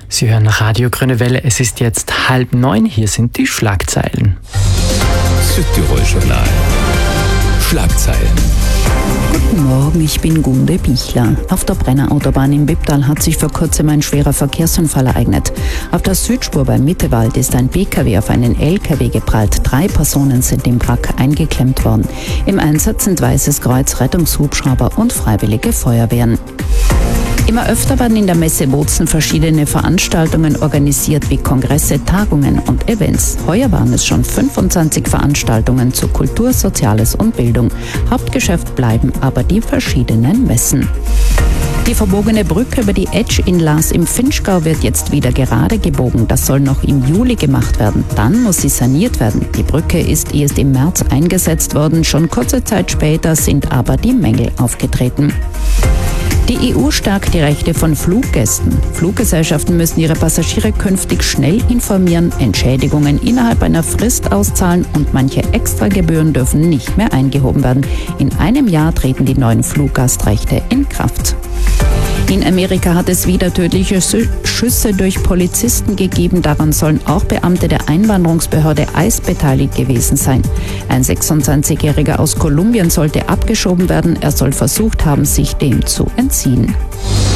Sie hören Radio Grüne Welle, es ist jetzt 8:30, hier sind die Schlagzeilen. Südtirol Journal. Schlagzeilen. Guten Morgen, ich bin Gunde Bichler. Auf der Brennerautobahn im Wipptal hat sich vor kurzem ein schwerer Verkehrsunfall ereignet. Auf der Südspur beim Mittewald ist ein PKW auf einen LKW geprallt. 3 Personen sind im Wrack eingeklemmt worden. Im Einsatz sind Weißes Kreuz, Rettungshubschrauber und Freiwillige Feuerwehren. Immer öfter werden in der Messe Bozen verschiedene Veranstaltungen organisiert, wie Kongresse, Tagungen und Events. Heuer waren es schon 25 Veranstaltungen zu Kultur, Soziales und Bildung. Hauptgeschäft bleiben aber die verschiedenen Messen. Die verbogene Brücke über die Etsch in Laas im Finchgau wird jetzt wieder gerade gebogen. Das soll noch im Juli gemacht werden. Dann muss sie saniert werden. Die Brücke ist erst im März eingesetzt worden. Schon kurze Zeit später sind aber die Mängel aufgetreten. Die EU stärkt die Rechte von Fluggästen. Fluggesellschaften müssen ihre Passagiere künftig schnell informieren, Entschädigungen innerhalb einer Frist auszahlen und manche Extragebühren dürfen nicht mehr eingehoben werden. In einem Jahr treten die neuen Fluggastrechte in Kraft. In Amerika hat es wieder tödliche Schüsse durch Polizisten gegeben. Daran sollen auch Beamte der Einwanderungsbehörde ICE beteiligt gewesen sein. Ein 26-Jähriger aus Kolumbien sollte abgeschoben werden. Er soll versucht haben, sich dem zu entziehen.